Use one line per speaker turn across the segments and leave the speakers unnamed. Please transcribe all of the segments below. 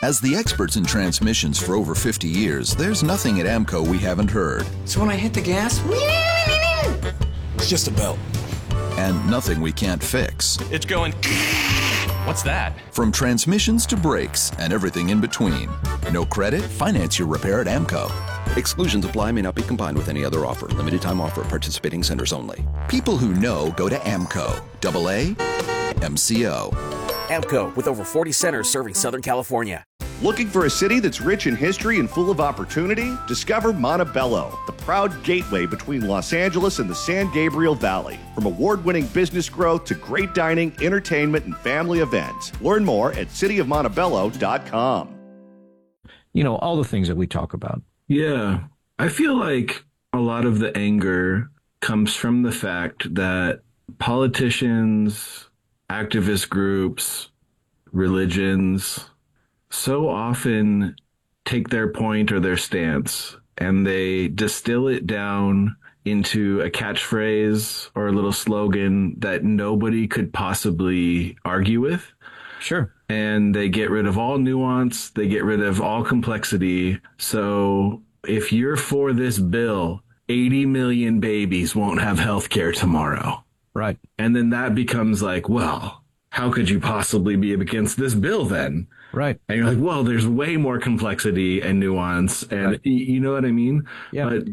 As the experts in transmissions for over 50 years, there's nothing at AMCO we haven't heard.
So when I hit the gas,
it's just a belt.
And nothing we can't fix.
It's going... What's that?
From transmissions to brakes and everything in between. No credit? Finance your repair at AMCO.
Exclusions apply, may not be combined with any other offer. Limited time offer. Participating centers only.
People who know go to AMCO. AA MCO.
AMCO, with over 40 centers serving Southern California.
Looking for a city that's rich in history and full of opportunity? Discover Montebello, the proud gateway between Los Angeles and the San Gabriel Valley. From award-winning business growth to great dining, entertainment, and family events. Learn more at cityofmontebello.com.
You know, all the things that we talk about.
Yeah. I feel like a lot of the anger comes from the fact that politicians, activist groups, religions so often take their point or their stance and they distill it down into a catchphrase or a little slogan that nobody could possibly argue with.
Sure.
And they get rid of all nuance. They get rid of all complexity. So if you're for this bill, 80 million babies won't have health care tomorrow.
Right.
And then that becomes like, well, how could you possibly be against this bill then?
Right.
And you're like, well, there's way more complexity and nuance. And
right.
You know what I mean?
Yeah.
But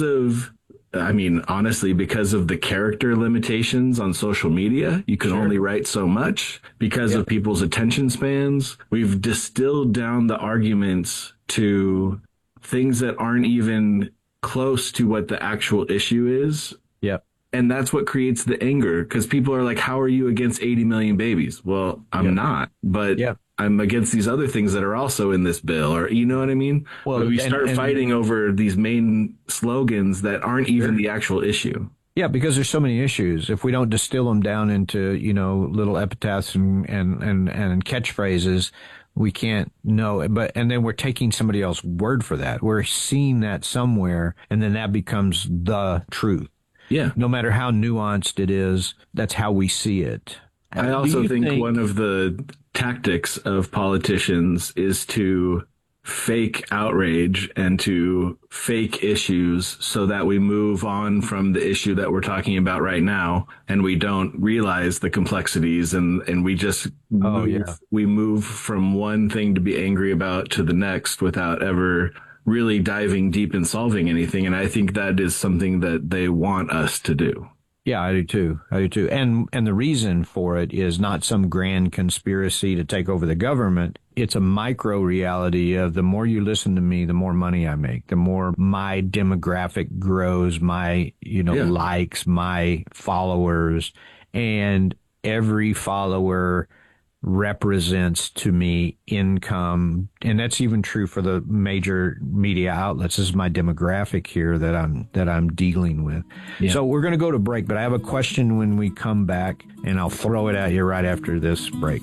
honestly, because of the character limitations on social media, you can only write so much. Because of people's attention spans, we've distilled down the arguments to things that aren't even close to what the actual issue is.
Yep.
And that's what creates the anger, because people are like, how are you against 80 million babies? Well, I'm not, but I'm against these other things that are also in this bill, or you know what I mean? Well, but we start fighting over these main slogans that aren't even the actual issue.
Yeah, because there's so many issues. If we don't distill them down into, you know, little epitaphs and catchphrases, we can't know. And then we're taking somebody else's word for that. We're seeing that somewhere, and then that becomes the truth.
Yeah.
No matter how nuanced it is, that's how we see it.
I also think one of the tactics of politicians is to fake outrage and to fake issues so that we move on from the issue that we're talking about right now, and we don't realize the complexities, and we just we move from one thing to be angry about to the next without ever really diving deep and solving anything. And I think that is something that they want us to do.
Yeah, I do too. And the reason for it is not some grand conspiracy to take over the government. It's a micro reality of the more you listen to me, the more money I make, the more my demographic grows, my, likes, my followers, and every follower represents to me income, and that's even true for the major media outlets. This is my demographic here that I'm dealing with. Yeah. So we're going to go to break, but I have a question when we come back, and I'll throw it at you right after this break.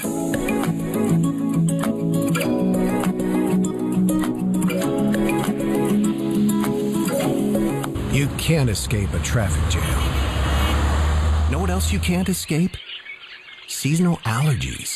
You can't escape a traffic jam. Know what else you can't escape? Seasonal allergies.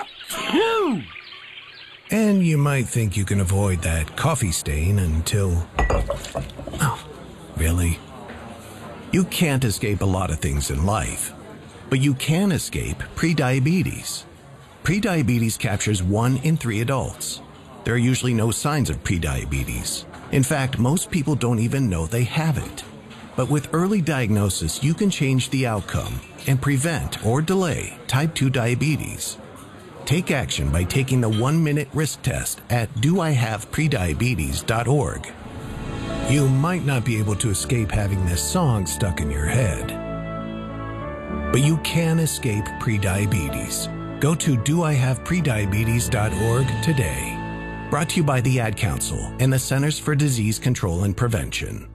And you might think you can avoid that coffee stain until... Oh, really? You can't escape a lot of things in life, but you can escape prediabetes. Prediabetes captures 1 in 3 adults. There are usually no signs of prediabetes. In fact, most people don't even know they have it. But with early diagnosis, you can change the outcome and prevent or delay type 2 diabetes. Take action by taking the 1-minute risk test at doihaveprediabetes.org. You might not be able to escape having this song stuck in your head, but you can escape prediabetes. Go to doihaveprediabetes.org today. Brought to you by the Ad Council and the Centers for Disease Control and Prevention.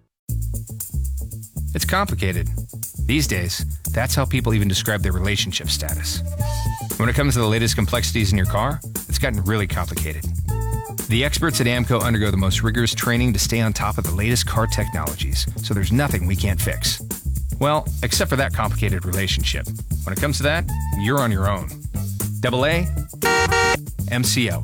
It's complicated. These days, that's how people even describe their relationship status. When it comes to the latest complexities in your car, it's gotten really complicated. The experts at AMCO undergo the most rigorous training to stay on top of the latest car technologies, so there's nothing we can't fix. Well, except for that complicated relationship. When it comes to that, you're on your own. AA MCO.